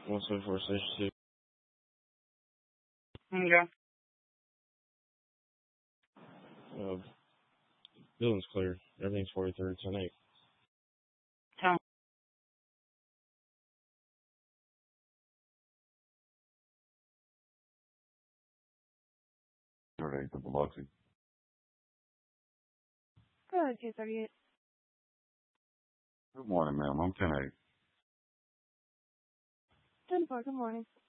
17466. Okay. Building's clear. Everything's 43rd, 10-8. Tell Third 8 to Biloxi. Good, 238. Good morning, ma'am. I'm 10-8. 10-4, good morning.